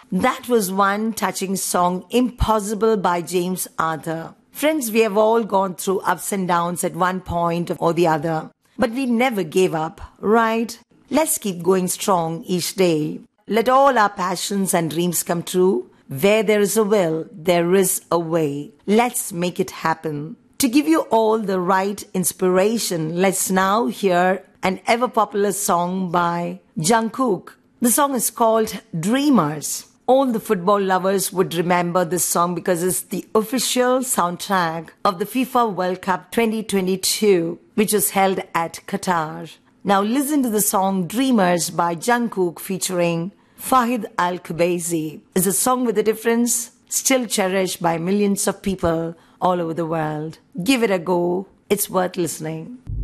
That was one touching song, Impossible by James Arthur. Friends, we have all gone through ups and downs at one point or the other. But we never gave up, right? Let's keep going strong each day. Let all our passions and dreams come true. Where there is a will, there is a way. Let's make it happen. To give you all the right inspiration, let's now hear an ever-popular song by Jungkook. The song is called Dreamers. All the football lovers would remember this song because it's the official soundtrack of the FIFA World Cup 2022, which was held at Qatar. Now listen to the song Dreamers by Jungkook featuring Fahid Al-Kubaisi. It's a song with a difference, still cherished by millions of people all over the world. Give it a go. It's worth listening.